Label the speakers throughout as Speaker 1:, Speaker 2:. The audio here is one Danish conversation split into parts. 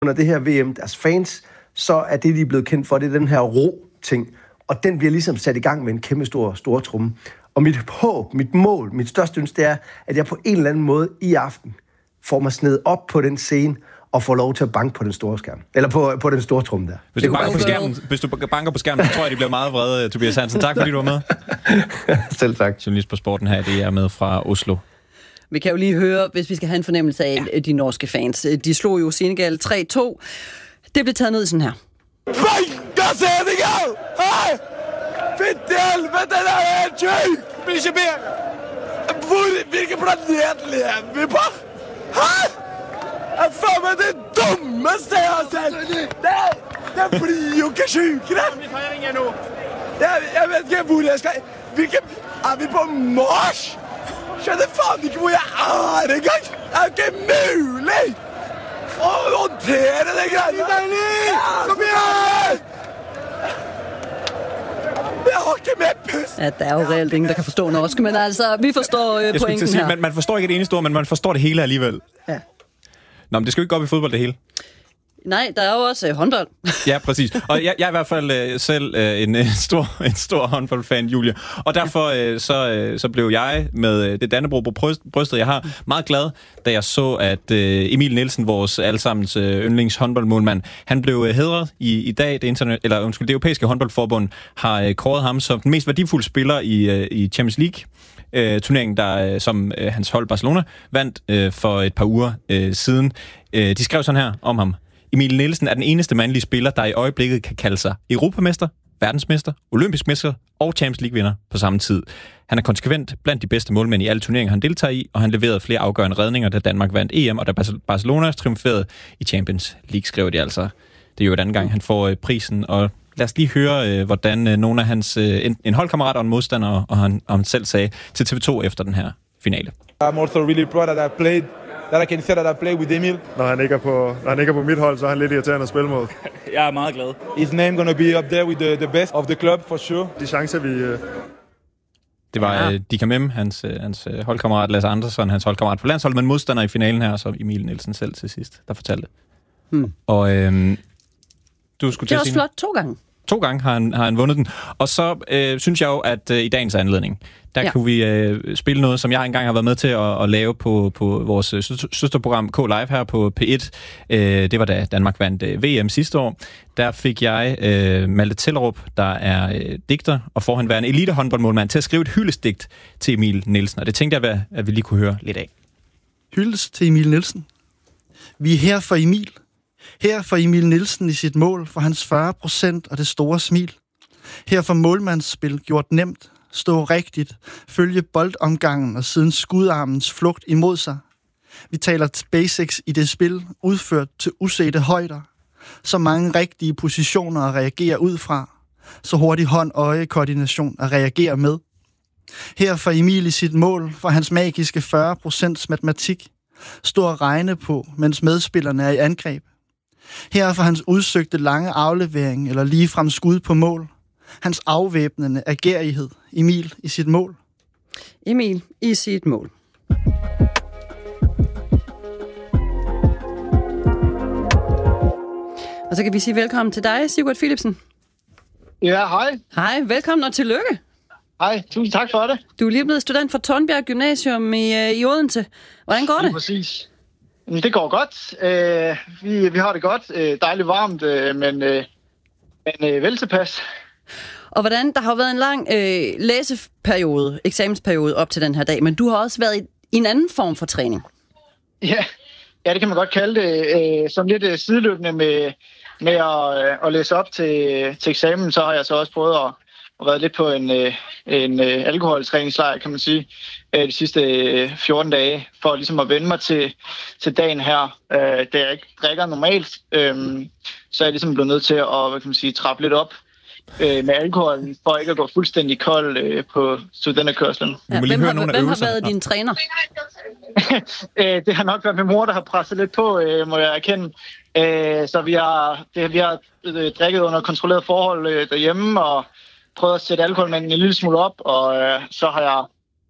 Speaker 1: under det her VM, deres fans, så er det, de er blevet kendt for, det er den her ro-ting. Og den bliver ligesom sat i gang med en kæmpe stor tromme. Og mit håb, mit mål, mit største ønske, det er, at jeg på en eller anden måde i aften får mig snedet op på den scene, og får lov til at banke på den store skærm. Eller på den store tromme der.
Speaker 2: Hvis du banker på skærmen, så tror jeg, de bliver meget vrede, Tobias Hansen. Tak, fordi du var med.
Speaker 1: Selv tak.
Speaker 2: Journalist på Sporten her, det er med fra Oslo.
Speaker 3: Vi kan jo lige høre, hvis vi skal have en fornemmelse af de norske fans. De slog jo Senegal 3-2. Det blev taget ned sådan her.
Speaker 4: Banker Senegal! Hej! Find i helvete, den er helt syg! Ikke mere! Hvilken planet lever vi på? Hej! Jeg får mig det dummeste jeg har set! Det bliver jo ikke sykere! Jeg ved ikke, hvor jeg skal... Er vi på Mars? Skjønner faen ikke, hvor jeg er engang! Det er ikke mulig! Å håndtere det greiene! Kom igjen! Jeg har ikke mere pust!
Speaker 3: Ja, der er jo reelt ingen, der kan forstå norsk, men altså, vi forstår pointen her.
Speaker 2: Man forstår ikke et eneste ord, men man forstår det hele alligevel.
Speaker 3: Ja.
Speaker 2: Nå, men det skal jo ikke gå op i fodbold, det hele.
Speaker 3: Nej, der er jo også håndbold.
Speaker 2: Ja, præcis. Og jeg er i hvert fald selv en stor håndboldfan, Julie. Og derfor så blev jeg med det Dannebrog på brystet. Jeg har meget glad, da jeg så, at Emil Nielsen, vores allesammens yndlings håndboldmålmand, han blev hædret i dag. Det europæiske håndboldforbund har kåret ham som den mest værdifulde spiller i Champions League. Turneringen, der som hans hold Barcelona vandt for et par uger siden. De skrev sådan her om ham. Emil Nielsen er den eneste mandlige spiller, der i øjeblikket kan kalde sig europamester, verdensmester, olympisk mester og Champions League-vinder på samme tid. Han er konsekvent blandt de bedste målmænd i alle turneringer, han deltager i, og han leverede flere afgørende redninger, da Danmark vandt EM, og da Barcelona triumferede i Champions League, skrev de altså. Det er jo et andet gang, han får prisen, og lad os lige høre, hvordan nogle af hans en holdkammerat og en modstander, og han selv sagde til TV2 efter den her finale.
Speaker 5: I'm also really proud that I can say that I play with Emil.
Speaker 6: Når han ikke er på mit hold, så er han lidt irriterende at spille mod.
Speaker 5: Jeg er meget glad. His name gonna be up there with the best of the club for sure.
Speaker 6: De chancer vi...
Speaker 2: Det var Dika Mem, hans holdkammerat Lasse Andersson, hans holdkammerat på landsholdet, men modstander i finalen her, så Emil Nielsen selv til sidst, der fortalte. Og du skulle til at sige...
Speaker 3: Det er også flot 2 gange.
Speaker 2: 2 gange har han vundet den. Og så synes jeg jo, at i dagens anledning, der kunne vi spille noget, som jeg engang har været med til at lave på vores søsterprogram K-Live her på P1. Det var da Danmark vandt VM sidste år. Der fik jeg Malte Tellerup, der er digter og forhenværende elitehåndboldmålmand, til at skrive et hyldestdigt til Emil Nielsen. Og det tænkte jeg, at vi lige kunne høre lidt af.
Speaker 7: Hyldest til Emil Nielsen. Vi er her for Emil. Her for Emil Nielsen i sit mål for hans 40% og det store smil. Her for målmandsspil gjort nemt, stå rigtigt, følge boldomgangen og siden skudarmens flugt imod sig. Vi taler basics i det spil, udført til usete højder. Så mange rigtige positioner at reagere ud fra. Så hurtig hånd-øje-koordination at reagere med. Her for Emil i sit mål for hans magiske 40% matematik. Stå at regne på, mens medspillerne er i angreb. Her for hans udsøgte lange aflevering eller ligefrem skud på mål. Hans afvæbnende agerighed. Emil i sit mål.
Speaker 3: Emil i sit mål. Og så kan vi sige velkommen til dig, Sigurd Philipsen.
Speaker 8: Ja, hej.
Speaker 3: Hej, velkommen og tillykke.
Speaker 8: Hej, tusind tak for det.
Speaker 3: Du er lige blevet student fra Tornbjerg Gymnasium i Odense. Hvordan går det?
Speaker 8: Præcis. Det går godt. Vi har det godt. Dejligt varmt, men vel tilpas.
Speaker 3: Og hvordan? Der har jo været en lang læseperiode, eksamensperiode op til den her dag, men du har også været i en anden form for træning.
Speaker 8: Ja, det kan man godt kalde det. Som lidt sideløbende med at læse op til eksamen, så har jeg så også prøvet at være lidt på en alkoholtræningslejr, kan man sige, de sidste 14 dage, for ligesom at vende mig til dagen her, da jeg ikke drikker normalt. Så er jeg ligesom blevet nødt til at trappe lidt op med alkoholen, for ikke at gå fuldstændig kold på studenterkørslen.
Speaker 3: Ja, hvem har været din træner?
Speaker 8: Det har nok været min mor, der har presset lidt på, må jeg erkende. Så vi har drikket under kontrolleret forhold derhjemme, og prøvet at sætte alkoholmængden en lille smule op, og så har jeg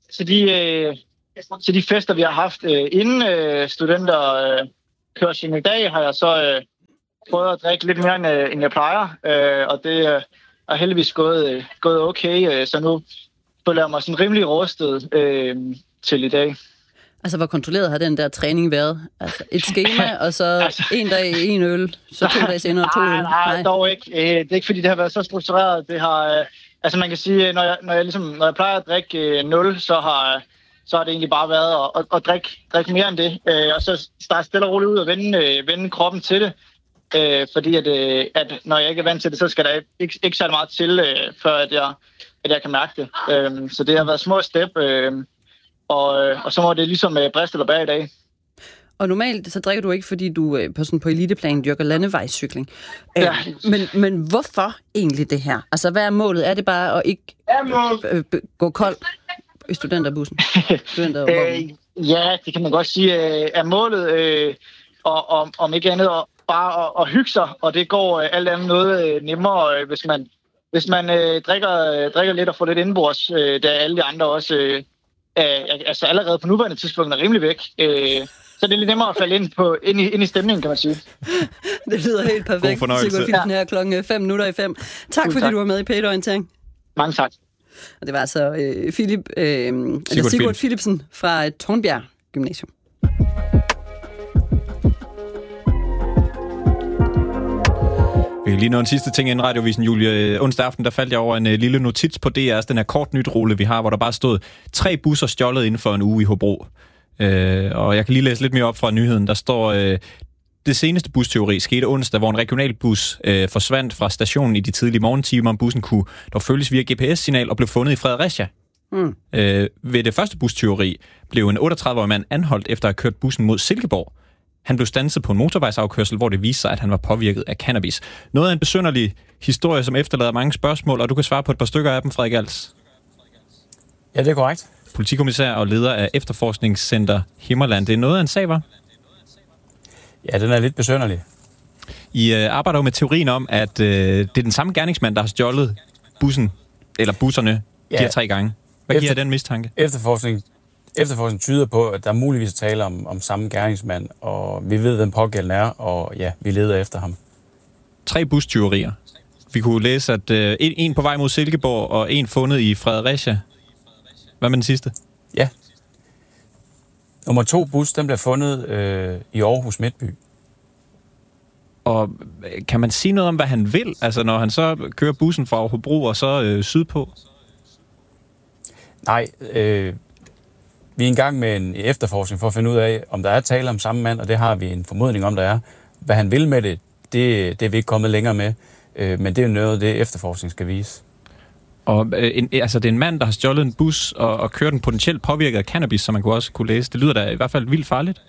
Speaker 8: til de fester, vi har haft inden studenterkørslen i dag, har jeg så prøvet at drikke lidt mere, end jeg plejer, og det er heldigvis gået okay, så nu føler jeg mig sådan rimelig rustet til i dag.
Speaker 3: Altså, hvor kontrolleret har den der træning været? Altså, et skema, og så en dag en øl, så 2 dage senere 2 øl?
Speaker 8: Nej, dog ikke. Det er ikke, fordi det har været så struktureret. Det har, altså, man kan sige, når jeg plejer at drikke 0, så har det egentlig bare været at drikke mere end det. Og så starte stille og roligt ud og vende kroppen til det. Fordi at når jeg ikke er vant til det, så skal der ikke særlig meget til, før at jeg kan mærke det. Så det har været små step, og så må det ligesom briste eller bag i dag.
Speaker 3: Og normalt så drikker du ikke, fordi du på eliteplan dyrker landevejscykling.
Speaker 8: Ja.
Speaker 3: Men hvorfor egentlig det her? Altså, hvad er målet? Er det bare at ikke gå kold i studenterbussen?
Speaker 8: Ja, det kan man godt sige. Er målet, og om ikke andet, bare at hygge sig, og det går alt andet noget nemmere, hvis man drikker lidt og får lidt indenbords, da alle de andre også altså allerede på nuværende tidspunkt er rimelig væk. Så det er lidt nemmere at falde ind i stemningen, kan man sige.
Speaker 3: Det lyder helt perfekt. Sigurd Philipsen her klokken 5:05. Tak fordi du var med i P1-orientering.
Speaker 8: Mange tak.
Speaker 3: Og det var altså Sigurd Philipsen fra Tornbjerg Gymnasium.
Speaker 2: Vi kan lige nå en sidste ting inden radiovisen, Julie. Onsdag aften, der faldt jeg over en lille notits på DR's, den her kort nyt-rulle, vi har, hvor der bare stod 3 busser stjålet inden for en uge i Hobro. Og jeg kan lige læse lidt mere op fra nyheden. Der står, det seneste busteori skete onsdag, hvor en regionalbus forsvandt fra stationen i de tidlige morgentimer. Bussen kunne dog følges via GPS-signal og blev fundet i Fredericia. Ved det første busteori blev en 38-årig mand anholdt efter at have kørt bussen mod Silkeborg. Han blev standset på en motorvejsafkørsel, hvor det viste sig, at han var påvirket af cannabis. Noget af en besynderlig historie, som efterlader mange spørgsmål, og du kan svare på et par stykker af dem, Frederik Als.
Speaker 9: Ja, det er korrekt.
Speaker 2: Politikommissær og leder af efterforskningscenter Himmerland. Det er noget af en sag, var?
Speaker 9: Ja, den er lidt besynderlig.
Speaker 2: I arbejder jo med teorien om, at det er den samme gerningsmand, der har stjålet bussen, eller busserne, de her 3 gange. Hvad giver den mistanke?
Speaker 9: Efterforskning tyder på, at der muligvis taler om samme gerningsmand, og vi ved, hvem pågældende er, og ja, vi leder efter ham.
Speaker 2: 3 bustyverier. Vi kunne læse, at en på vej mod Silkeborg, og en fundet i Fredericia. Hvad med den sidste?
Speaker 9: Ja. Nummer 2 bus, den bliver fundet i Aarhus Midtby.
Speaker 2: Og kan man sige noget om, hvad han vil? Altså, når han så kører bussen fra Hobro og så sydpå?
Speaker 9: Nej, vi er i gang med en efterforskning for at finde ud af, om der er tale om samme mand, og det har vi en formodning om, der er. Hvad han vil med det er vi ikke kommet længere med, men det er noget, det efterforskning skal vise.
Speaker 2: Og altså, det er en mand, der har stjålet en bus og kørt den potentielt påvirket af cannabis, som man også kunne læse. Det lyder da i hvert fald vildt farligt.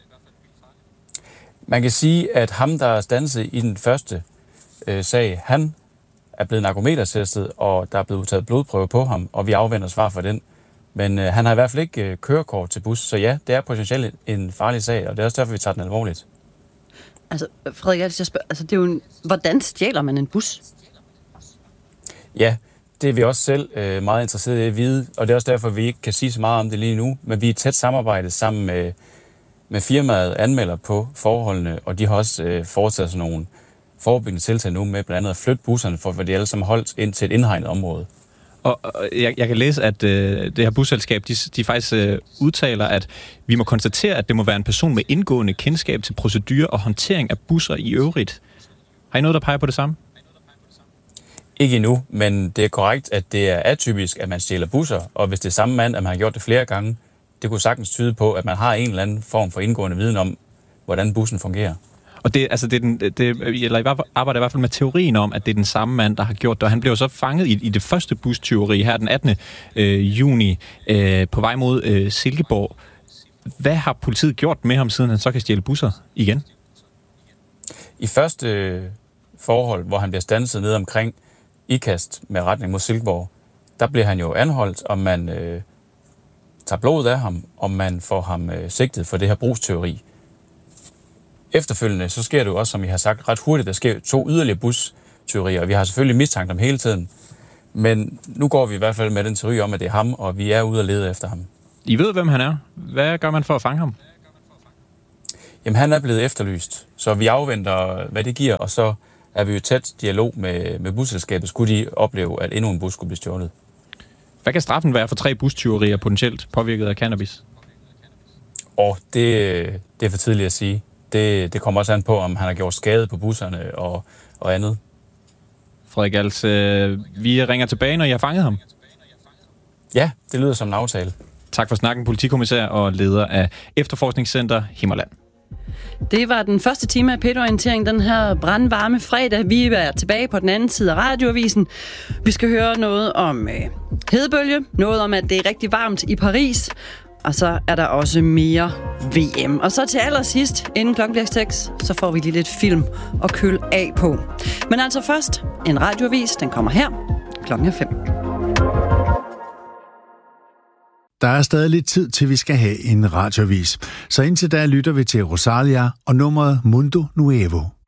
Speaker 9: Man kan sige, at ham, der er standset i den første sag, han er blevet narkometertestet, og der er blevet taget blodprøve på ham, og vi afventer svar for den. Men han har i hvert fald ikke kørekort til bus, så ja, det er potentielt en farlig sag, og det er også derfor, vi tager den alvorligt.
Speaker 3: Altså, Frederik, det er jo hvordan stjæler man en bus?
Speaker 9: Ja, det er vi også selv meget interesserede i at vide, og det er også derfor, vi ikke kan sige så meget om det lige nu, men vi er i tæt samarbejde sammen med firmaet anmelder på forholdene, og de har også foretaget sådan nogle forebyggende tiltag nu med blandt andet at flytte busserne, for at de alle sammen holdt ind til et indhegnet område.
Speaker 2: Og jeg kan læse, at det her busselskab, de faktisk udtaler, at vi må konstatere, at det må være en person med indgående kendskab til procedurer og håndtering af busser i øvrigt. Har I noget, der peger på det samme?
Speaker 9: Ikke endnu, men det er korrekt, at det er atypisk, at man stjæler busser, og hvis det er samme mand, at man har gjort det flere gange, det kunne sagtens tyde på, at man har en eller anden form for indgående viden om, hvordan bussen fungerer. Og
Speaker 2: jeg arbejder i hvert fald med teorien om, at det er den samme mand, der har gjort det, og han blev så fanget i det første bustyveri her den 18. juni på vej mod Silkeborg. Hvad har politiet gjort med ham, siden han så kan stjæle busser igen?
Speaker 9: I første forhold, hvor han bliver standset ned omkring Ikast med retning mod Silkeborg, der bliver han jo anholdt, og man tager blodet af ham, og man får ham sigtet for det her brugsteori. Efterfølgende, så sker det jo også, som I har sagt, ret hurtigt. Der sker 2 yderligere bustyverier, og vi har selvfølgelig mistankt ham hele tiden. Men nu går vi i hvert fald med den teori om, at det er ham, og vi er ude og lede efter ham.
Speaker 2: I ved, hvem han er. Hvad gør man for at fange ham?
Speaker 9: Jamen, han er blevet efterlyst, så vi afventer, hvad det giver, og så er vi jo tæt dialog med busselskabet, skulle de opleve, at endnu en bus skulle blive stjålet.
Speaker 2: Hvad kan straffen være for 3 bustyverier potentielt påvirket af cannabis?
Speaker 9: Det er for tidligt at sige. Det kommer også an på, om han har gjort skade på busserne og andet.
Speaker 2: Frederik Als, vi ringer tilbage, når I har fanget ham.
Speaker 9: Ja, det lyder som en aftale.
Speaker 2: Tak for snakken, politikommissær og leder af Efterforskningscenter Himmerland.
Speaker 3: Det var den første time af PET-orientering den her brandvarme fredag. Vi er tilbage på den anden side af radioavisen. Vi skal høre noget om hedebølge, noget om, at det er rigtig varmt i Paris, og så er der også mere VM. Og så til allersidst, inden klokken bliver 6, så får vi lige lidt film og køl af på. Men altså først, en radioavis, den kommer her klokken 5.
Speaker 10: Der er stadig lidt tid til, vi skal have en radioavis. Så indtil da lytter vi til Rosalia og nummeret Mundo Nuevo.